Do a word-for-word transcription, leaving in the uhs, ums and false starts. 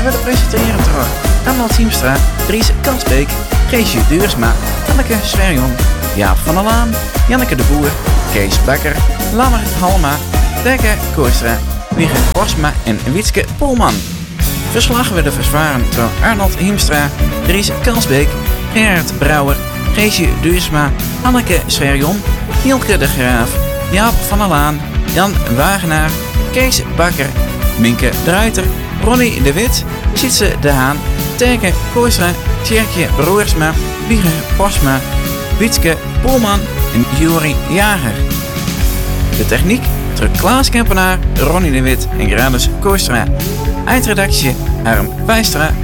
willen presenteren door Arnold Hiemstra, Dries Kalsbeek, Geesje Duursma, Anneke Sverjon, Jaap van der Laan, Janneke de Boer, Kees Bakker, Lammert Halma, Dekke Kooistra, Wigge Borsma en Wietske Polman. Verslag werden verzwaren door Arnold Hiemstra, Dries Kalsbeek, Gerard Brouwer, Geesje Duursma, Anneke Sverjon, Hielke de Graaf, Jaap van der Laan, Jan Wagenaar, Kees Bakker, Minke de Ruiter, Ronnie de Wit, Sietse de Haan, Teke Kooistra, Tjerkje Broersma, Wigge Posma, Wietske Polman en Jori Jager. De techniek door Klaas Kempenaar, Ronnie de Wit en Gradus Kooistra. Eindredactie Harm Wijstra.